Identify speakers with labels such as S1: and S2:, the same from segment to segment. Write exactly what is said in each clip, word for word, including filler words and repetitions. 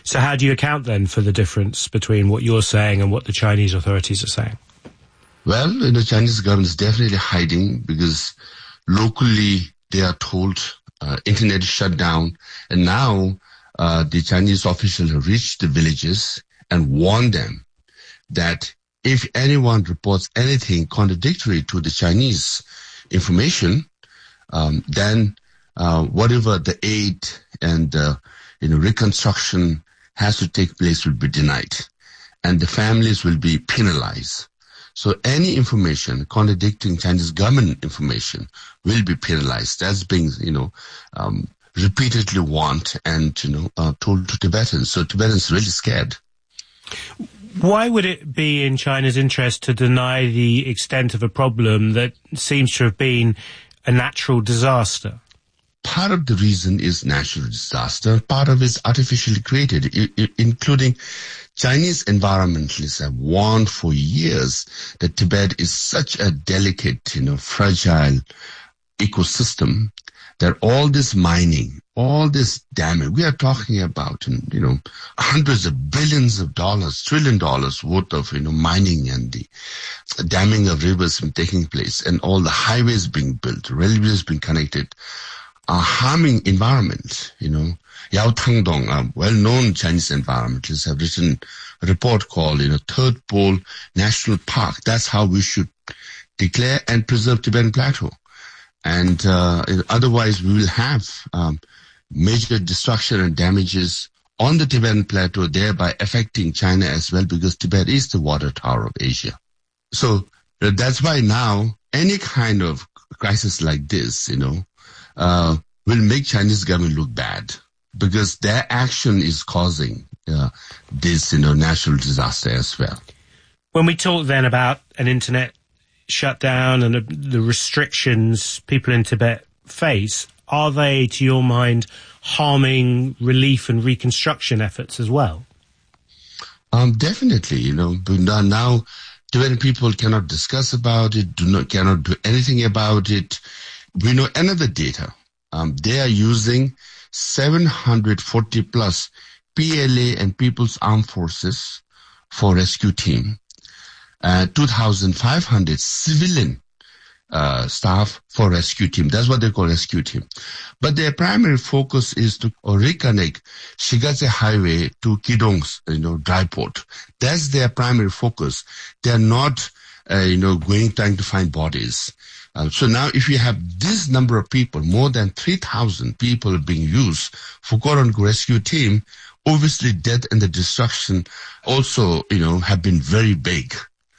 S1: So how do you account then for the difference between what you're saying and what the Chinese authorities are saying?
S2: Well, the Chinese government is definitely hiding because locally they are told uh, internet is shut down, and now uh, the Chinese officials have reached the villages and warned them that if anyone reports anything contradictory to the Chinese information, um, then uh, whatever the aid and uh, you know reconstruction has to take place will be denied, and the families will be penalized. So any information contradicting Chinese government information will be penalized. That's being, you know, um, repeatedly warned and, you know, uh, told to Tibetans. So Tibetans are really scared.
S1: Why would it be in China's interest to deny the extent of a problem that seems to have been a natural disaster?
S2: Part of the reason is natural disaster. Part of it is artificially created, I- I- including Chinese environmentalists have warned for years that Tibet is such a delicate, you know, fragile ecosystem that all this mining, all this damage, we are talking about, you know, hundreds of billions of dollars, trillion dollars worth of, you know, mining and the damming of rivers taking place and all the highways being built, railways being connected, are harming environment, you know. Yao Tangdong, a well-known Chinese environmentalists, have written a report called, you know, Third Pole National Park. That's how we should declare and preserve Tibetan Plateau. And uh, otherwise, we will have um, major destruction and damages on the Tibetan Plateau, thereby affecting China as well, because Tibet is the water tower of Asia. So uh, that's why now any kind of crisis like this, you know, uh, will make Chinese government look bad, because their action is causing uh, this, you know, natural disaster as well.
S1: When we talk then about an internet shutdown and the restrictions people in Tibet face, are they, to your mind, harming relief and reconstruction efforts as well?
S2: Um, definitely, you know, but now Tibetan people cannot discuss about it, do not cannot do anything about it. We know another data. Um, they are using seven hundred forty plus P L A and People's Armed Forces for rescue team, uh, two thousand five hundred civilian uh, staff for rescue team. That's what they call rescue team. But their primary focus is to reconnect Shigatse Highway to Kidong's, you know, dry port. That's their primary focus. They're not, uh, you know, going, trying to find bodies. Uh, so now if you have this number of people, more than three thousand people being used for quote-unquote rescue team, obviously death and the destruction also, you know, have been very big.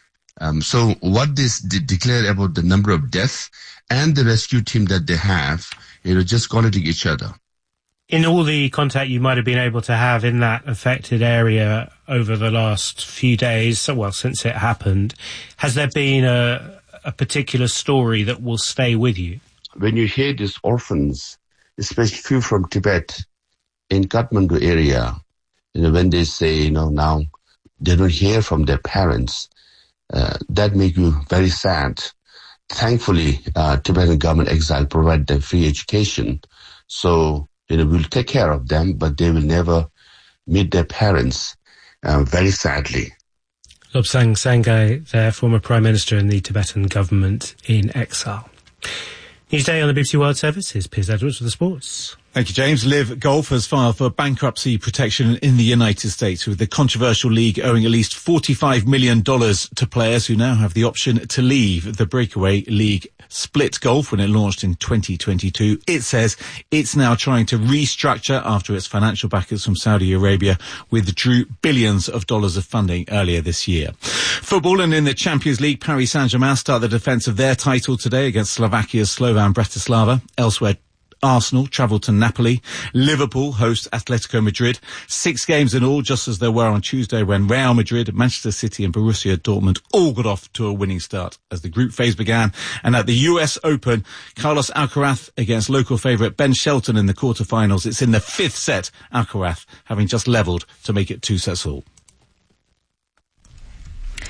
S2: Um, so what this de- declared about the number of deaths and the rescue team that they have, you know, just contradict each other.
S1: In all the contact you might have been able to have in that affected area over the last few days, so well, since it happened, has there been a a particular story that will stay with you?
S2: When you hear these orphans, especially few from Tibet in Kathmandu area, you know, when they say, you know, now they don't hear from their parents, uh, that makes you very sad. Thankfully, uh, Tibetan government exile provide them free education. So, you know, we'll take care of them, but they will never meet their parents, uh, very sadly.
S1: Lobsang Sangay, their former Prime Minister in the Tibetan government in exile. Newsday on the B B C World Service is Piers Edwards with the sports.
S3: Thank you, James. Liv Golf has filed for bankruptcy protection in the United States, with the controversial league owing at least forty-five million dollars to players who now have the option to leave the breakaway league Split Golf when it launched in twenty twenty-two. It says it's now trying to restructure after its financial backers from Saudi Arabia withdrew billions of dollars of funding earlier this year. Football, and in the Champions League, Paris Saint-Germain start the defence of their title today against Slovakia's Slovan Bratislava. Elsewhere, Arsenal travel to Napoli. Liverpool host Atletico Madrid. Six games in all, just as there were on Tuesday when Real Madrid, Manchester City and Borussia Dortmund all got off to a winning start as the group phase began. And at the U S Open, Carlos Alcaraz against local favourite Ben Shelton in the quarterfinals. It's in the fifth set, Alcaraz having just levelled to make it two sets all.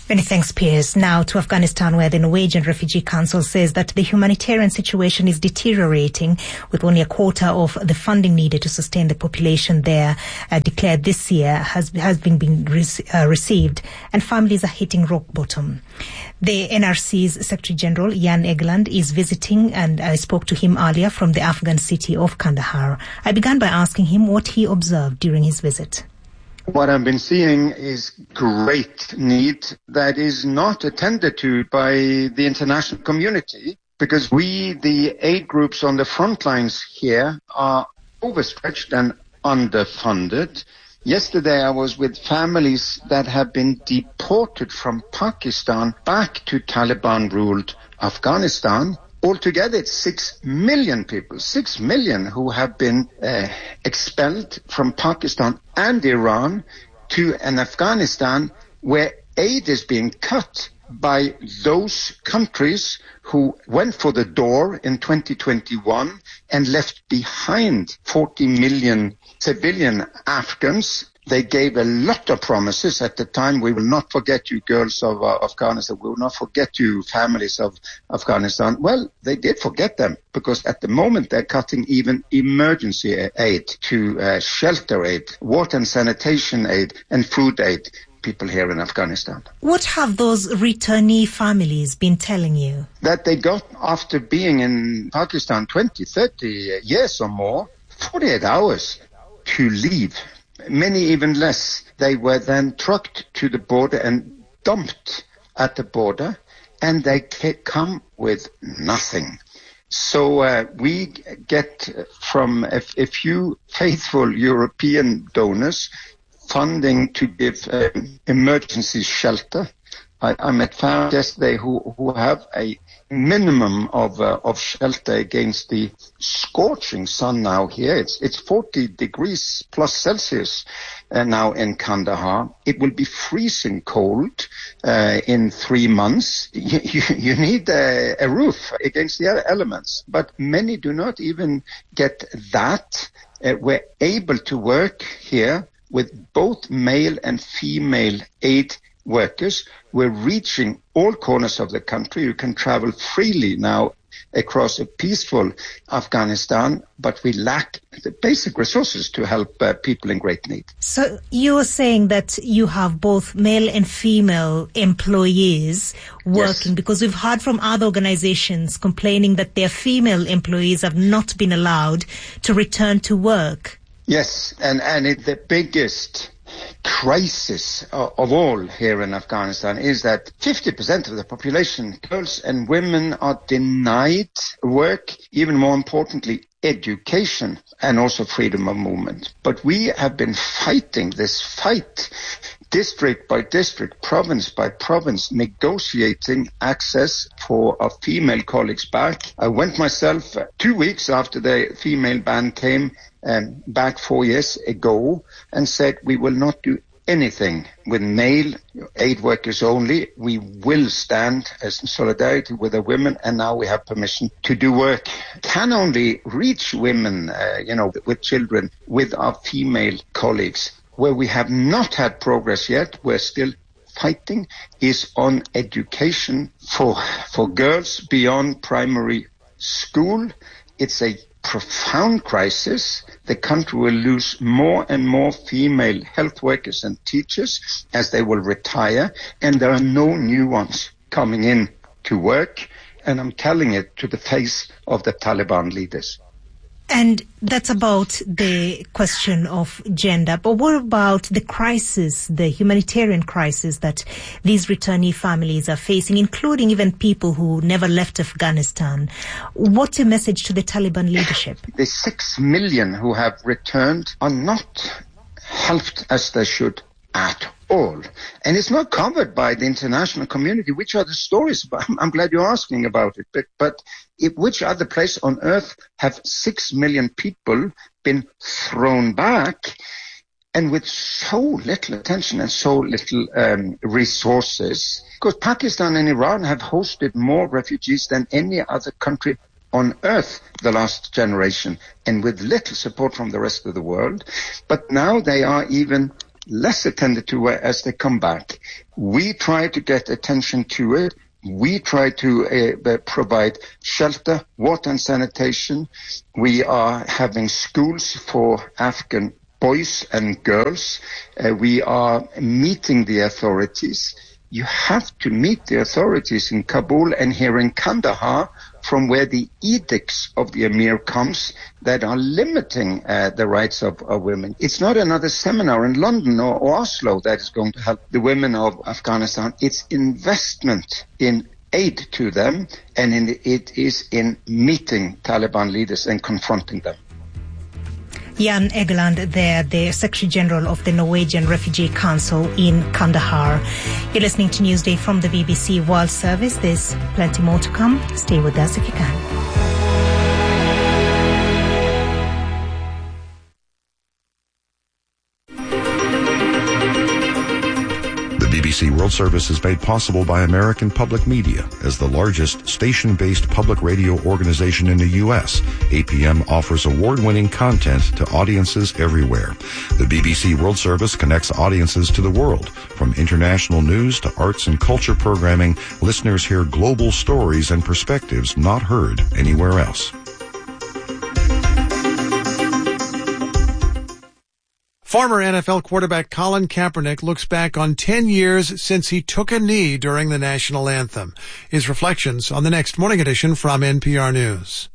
S4: Many thanks, Piers. Now to Afghanistan, where the Norwegian Refugee Council says that the humanitarian situation is deteriorating, with only a quarter of the funding needed to sustain the population there uh, declared this year has, has been, been re- uh, received, and families are hitting rock bottom. The N R C's Secretary General, Jan Egeland, is visiting, and I spoke to him earlier from the Afghan city of Kandahar. I began by asking him what he observed during his visit.
S5: What I've been seeing is great need that is not attended to by the international community, because we, the aid groups on the front lines here, are overstretched and underfunded. Yesterday I was with families that have been deported from Pakistan back to Taliban-ruled Afghanistan. Altogether, it's six million people, six million who have been uh, expelled from Pakistan and Iran to an Afghanistan where aid is being cut by those countries who went for the door in twenty twenty-one and left behind forty million civilian Afghans. They gave a lot of promises at the time. We will not forget you, girls of uh, Afghanistan. We will not forget you, families of Afghanistan. Well, they did forget them, because at the moment they're cutting even emergency aid to uh, shelter aid, water and sanitation aid, and food aid. People here in Afghanistan.
S4: What have those returnee families been telling you?
S5: That they got, after being in Pakistan twenty, thirty years or more, forty-eight hours to leave. Many even less. They were then trucked to the border and dumped at the border, and they come with nothing. So uh, we get from a, a few faithful European donors funding to give um, emergency shelter. I, I met families yesterday who, who have a minimum of uh, of shelter against the scorching sun now here. It's it's forty degrees plus Celsius uh, now in Kandahar. It will be freezing cold uh, in three months. You, you, you need a, a roof against the elements, but many do not even get that. Uh, we're able to work here with both male and female aid workers. We're reaching all corners of the country. You can travel freely now across a peaceful Afghanistan, but we lack the basic resources to help uh, people in great need.
S4: So you're saying that you have both male and female employees working, yes, because we've heard from other organizations complaining that their female employees have not been allowed to return to work.
S5: Yes, and, and it, the biggest crisis of all here in Afghanistan is that fifty percent of the population, girls and women, are denied work, even more importantly, education, and also freedom of movement. But we have been fighting this fight district by district, province by province, negotiating access for our female colleagues back. I went myself uh, two weeks after the female ban came um, back four years ago and said we will not do anything with male aid workers only. We will stand as in solidarity with the women, and now we have permission to do work. Can only reach women, uh, you know, with children, with our female colleagues. Where we have not had progress yet, we're still fighting, is on education for for girls beyond primary school. It's a profound crisis. The country will lose more and more female health workers and teachers as they will retire, and there are no new ones coming in to work, and I'm telling it to the face of the Taliban leaders.
S4: And that's about the question of gender. But what about the crisis, the humanitarian crisis that these returnee families are facing, including even people who never left Afghanistan? What's your message to the Taliban leadership?
S5: The six million who have returned are not helped as they should at all. And it's not covered by the international community. Which are the stories? I'm, I'm glad you're asking about it. But, but if, which other place on earth have six million people been thrown back, and with so little attention and so little um, resources? Because Pakistan and Iran have hosted more refugees than any other country on earth the last generation, and with little support from the rest of the world. But now they are even less attended to as they come back. We try to get attention to it. We try to uh, provide shelter, water and sanitation. We are having schools for Afghan boys and girls. Uh, we are meeting the authorities. You have to meet the authorities in Kabul and here in Kandahar, from where the edicts of the emir comes that are limiting uh, the rights of, of women. It's not another seminar in London or, or Oslo that is going to help the women of Afghanistan. It's investment in aid to them, and in the, it is in meeting Taliban leaders and confronting them.
S4: Jan Egeland there, the Secretary General of the Norwegian Refugee Council in Kandahar. You're listening to Newsday from the B B C World Service. There's plenty more to come. Stay with us if you can.
S6: The B B C World Service is made possible by American Public Media. As the largest station-based public radio organization in the U S, A P M offers award-winning content to audiences everywhere. The B B C World Service connects audiences to the world. From international news to arts and culture programming, listeners hear global stories and perspectives not heard anywhere else.
S7: Former N F L quarterback Colin Kaepernick looks back on ten years since he took a knee during the national anthem. His reflections on the next morning edition from N P R News.